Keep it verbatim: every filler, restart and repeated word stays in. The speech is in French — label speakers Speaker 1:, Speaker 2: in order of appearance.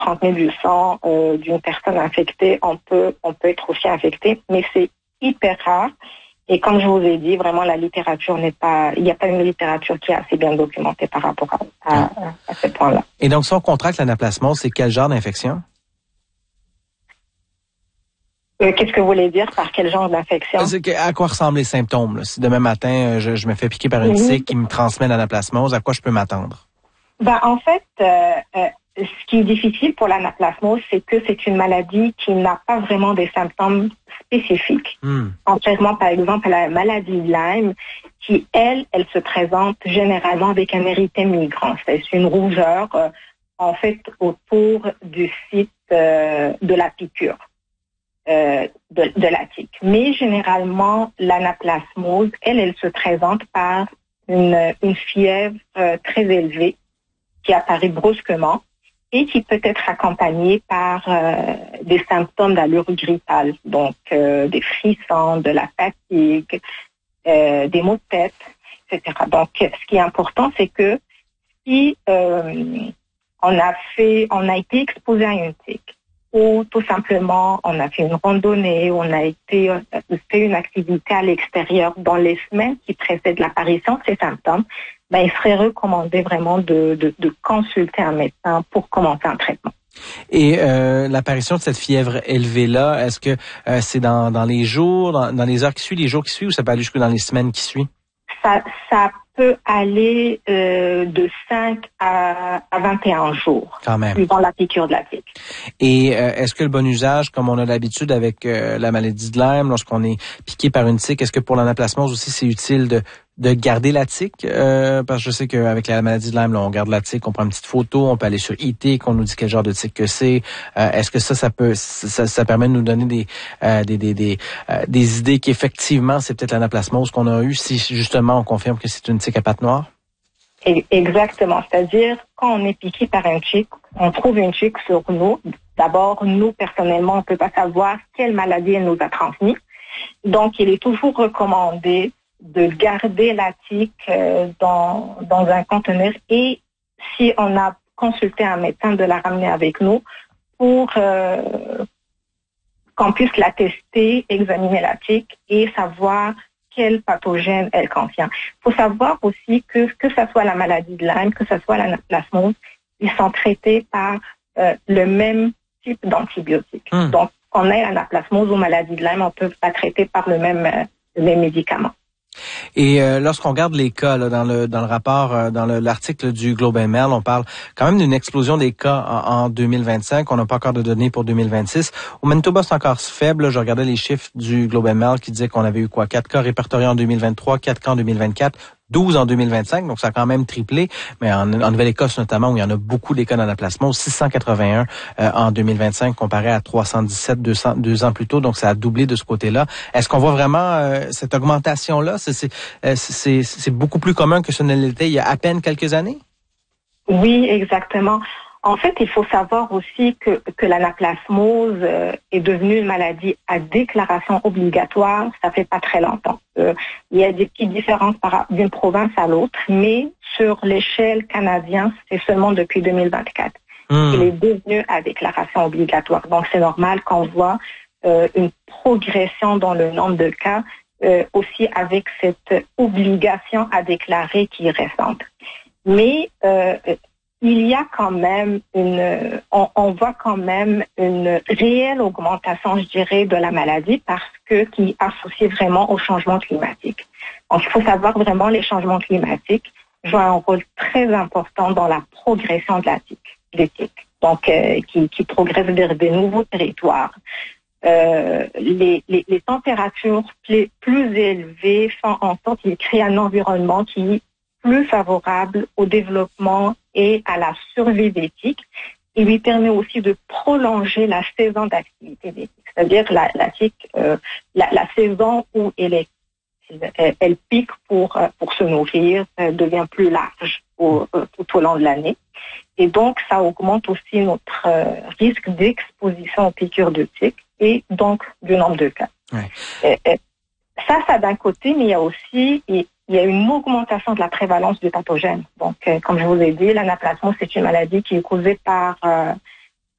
Speaker 1: trente mille du sang euh, d'une personne infectée, on peut, on peut être aussi infecté, mais c'est hyper rare. Et comme je vous ai dit, vraiment, la littérature n'est pas, il n'y a pas une littérature qui est assez bien documentée par rapport à, à, à ce point-là.
Speaker 2: Et donc, si on contracte l'anaplasmose, c'est quel genre d'infection?
Speaker 1: Euh, qu'est-ce que vous voulez dire par quel genre d'infection?
Speaker 2: À quoi ressemblent les symptômes, là? Si demain matin, je, je me fais piquer par une
Speaker 1: oui.
Speaker 2: tique qui me transmet l'anaplasmose, à quoi je peux m'attendre?
Speaker 1: Ben, en fait, euh, euh, ce qui est difficile pour l'anaplasmose, c'est que c'est une maladie qui n'a pas vraiment des symptômes spécifiques.
Speaker 2: Hmm.
Speaker 1: Contrairement, par exemple, à la maladie de Lyme, qui, elle, elle se présente généralement avec un érythème migrant. C'est une rougeur, euh, en fait, autour du site euh, de la piqûre. Euh, de, de la tique. Mais généralement, l'anaplasmose, elle, elle se présente par une, une fièvre euh, très élevée qui apparaît brusquement et qui peut être accompagnée par euh, des symptômes d'allure grippale, donc euh, des frissons, de la fatigue, euh, des maux de tête, et cetera. Donc, ce qui est important, c'est que si euh, on a fait, on a été exposé à une tique, ou tout simplement on a fait une randonnée, on a été euh, fait une activité à l'extérieur dans les semaines qui précèdent l'apparition de ces symptômes, ben, il serait recommandé vraiment de, de, de consulter un médecin pour commencer un traitement.
Speaker 2: Et euh, l'apparition de cette fièvre élevée-là, est-ce que euh, c'est dans, dans les jours, dans, dans les heures qui suivent, les jours qui suivent, ou ça peut aller jusque dans les semaines qui suivent?
Speaker 1: Ça, ça peut aller euh, de cinq à, à vingt et un jours.
Speaker 2: Quand même.
Speaker 1: Suivant la piqûre de la tique.
Speaker 2: Et euh, est-ce que le bon usage, comme on a l'habitude avec euh, la maladie de Lyme, lorsqu'on est piqué par une tique, est-ce que pour l'anaplasmose aussi, c'est utile de de garder la tique? Euh, parce que je sais qu'avec la maladie de Lyme, là, on garde la tique, on prend une petite photo, on peut aller sur I T, qu'on nous dit quel genre de tique que c'est. Euh, est-ce que ça, ça peut, ça, ça permet de nous donner des euh, des des des, euh, des idées qu'effectivement, c'est peut-être l'anaplasmose qu'on a eu, si justement on confirme que c'est une tique à pattes noires?
Speaker 1: Exactement. C'est-à-dire, quand on est piqué par un tique, on trouve une tique sur nous. D'abord, nous, personnellement, on ne peut pas savoir quelle maladie elle nous a transmis. Donc, il est toujours recommandé de garder la tique euh, dans, dans un conteneur et, si on a consulté un médecin, de la ramener avec nous pour euh, qu'on puisse la tester, examiner la tique et savoir quel pathogène elle contient. Il faut savoir aussi que que ce soit la maladie de Lyme, que ce soit l'anaplasmose, ils sont traités par euh, le même type d'antibiotiques. Mmh. Donc, qu'on ait l'anaplasmose ou maladie de Lyme, on peut la traiter par le même, euh, le même médicament.
Speaker 2: Et euh, lorsqu'on regarde les cas là, dans le dans le rapport, euh, dans le, l'article du Globe and Mail, on parle quand même d'une explosion des cas en, en deux mille vingt-cinq. On n'a pas encore de données pour deux mille vingt-six. Au Manitoba, c'est encore faible. Là, je regardais les chiffres du Globe and Mail qui disaient qu'on avait eu quoi, quatre cas répertoriés en deux mille vingt-trois, quatre cas en deux mille vingt-quatre, douze en deux mille vingt-cinq. Donc ça a quand même triplé. Mais en, en Nouvelle-Écosse notamment, où il y en a beaucoup des cas d'anaplasmose, six cent quatre-vingt-un euh, en deux mille vingt-cinq comparé à trois cent dix-sept deux cents, deux ans plus tôt. Donc ça a doublé de ce côté-là. Est-ce qu'on voit vraiment euh, cette augmentation-là? C'est, c'est, euh, c'est, c'est beaucoup plus commun que ce ne l'était il y a à peine quelques années?
Speaker 1: Oui, exactement. En fait, il faut savoir aussi que, que l'anaplasmose euh, est devenue une maladie à déclaration obligatoire. Ça fait pas très longtemps. Euh, il y a des petites différences par, d'une province à l'autre, mais sur l'échelle canadienne, c'est seulement depuis deux mille vingt-quatre. Mmh. Il est devenu à déclaration obligatoire. Donc, c'est normal qu'on voit euh, une progression dans le nombre de cas, euh, aussi avec cette obligation à déclarer qui est récente. Mais euh, il y a quand même une, on, on voit quand même une réelle augmentation, je dirais, de la maladie parce que qui est associée vraiment au changement climatique. Donc, il faut savoir vraiment les changements climatiques jouent un rôle très important dans la progression de la tique, des tiques. Donc, euh, qui, qui progressent vers des nouveaux territoires. Euh, les, les, les températures plus, plus élevées font en sorte qu'ils créent un environnement qui est plus favorable au développement et à la survie des tiques. Il lui permet aussi de prolonger la saison d'activité des tiques. C'est-à-dire la, la tique, euh, la, la saison où elle, est, elle, elle pique pour, pour se nourrir euh, devient plus large au, euh, tout au long de l'année. Et donc, ça augmente aussi notre euh, risque d'exposition aux piqûres de tiques et donc du nombre de cas.
Speaker 2: Ouais.
Speaker 1: Et, et, ça, ça d'un côté, mais il y a aussi... il y a une augmentation de la prévalence du pathogène. Donc, euh, comme je vous ai dit, l'anaplasmose, c'est une maladie qui est causée par euh,